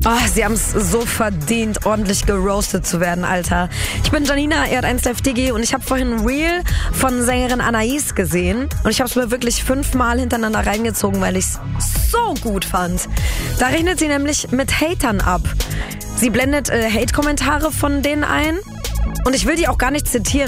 Oh, sie haben es so verdient, ordentlich geroastet zu werden, Alter. Ich bin Janina, ihr hat 1 Live Digi und ich habe vorhin ein Reel von Sängerin Anais gesehen und ich habe es mir wirklich 5-mal hintereinander reingezogen, weil ich es so gut fand. Da rechnet sie nämlich mit Hatern ab. Sie blendet Hate-Kommentare von denen ein und ich will die auch gar nicht zitieren.